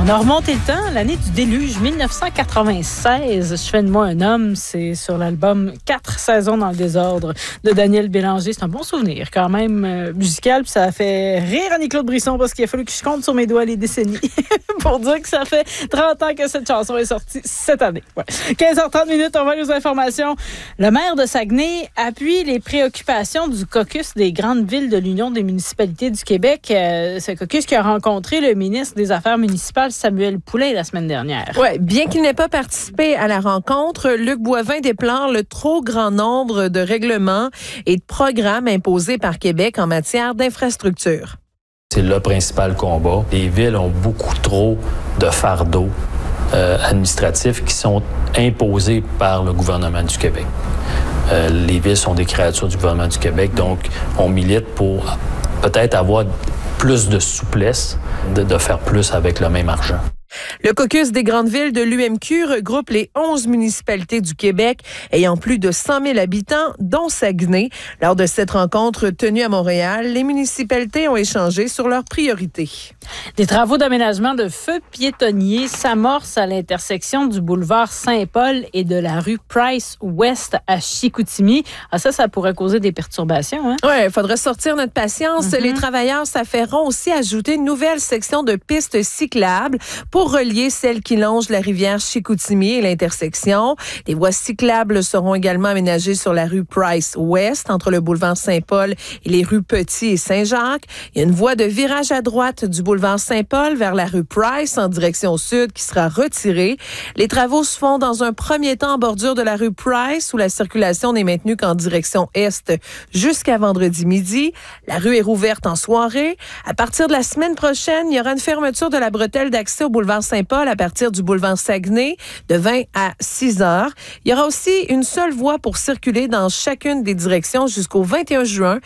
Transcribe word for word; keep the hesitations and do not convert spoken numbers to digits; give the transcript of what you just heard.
On a remonté le temps, l'année du déluge, dix-neuf cent quatre-vingt-seize. Je fais de moi un homme, c'est sur l'album Quatre saisons dans le désordre de Daniel Bélanger. C'est un bon souvenir quand même euh, musical, puis ça a fait rire Annie-Claude Brisson parce qu'il a fallu que je compte sur mes doigts les décennies pour dire que ça fait trente ans que cette chanson est sortie cette année. Ouais. quinze heures trente minutes, on va aller aux informations. Le maire de Saguenay appuie les préoccupations du caucus des grandes villes de l'Union des municipalités du Québec. Euh, ce caucus qui a rencontré le ministre des Affaires municipales Samuel Poulet la semaine dernière. Ouais, bien qu'il n'ait pas participé à la rencontre, Luc Boivin déplore le trop grand nombre de règlements et de programmes imposés par Québec en matière d'infrastructure. C'est le principal combat. Les villes ont beaucoup trop de fardeaux euh, administratifs qui sont imposés par le gouvernement du Québec. Euh, les villes sont des créatures du gouvernement du Québec, donc on milite pour peut-être avoir plus de souplesse, de, de faire plus avec le même argent. Le caucus des grandes villes de l'U M Q regroupe les onze municipalités du Québec ayant plus de cent mille habitants, dont Saguenay. Lors de cette rencontre tenue à Montréal, les municipalités ont échangé sur leurs priorités. Des travaux d'aménagement de feux piétonniers s'amorcent à l'intersection du boulevard Saint-Paul et de la rue Price-Ouest à Chicoutimi. Ah, ça, ça pourrait causer des perturbations, hein? Oui, il faudrait sortir notre patience. Mm-hmm. Les travailleurs s'affaireront aussi à ajouter une nouvelle section de pistes cyclables pour relier celle qui longe la rivière Chicoutimi et l'intersection. Des voies cyclables seront également aménagées sur la rue Price-Ouest, entre le boulevard Saint-Paul et les rues Petit et Saint-Jacques. Il y a une voie de virage à droite du boulevard Saint-Paul vers la rue Price en direction sud qui sera retirée. Les travaux se font dans un premier temps en bordure de la rue Price où la circulation n'est maintenue qu'en direction est jusqu'à vendredi midi. La rue est rouverte en soirée. À partir de la semaine prochaine, il y aura une fermeture de la bretelle d'accès au boulevard Saint-Paul à partir du boulevard Saguenay de vingt à six heures. Il y aura aussi une seule voie pour circuler dans chacune des directions jusqu'au vingt et un juin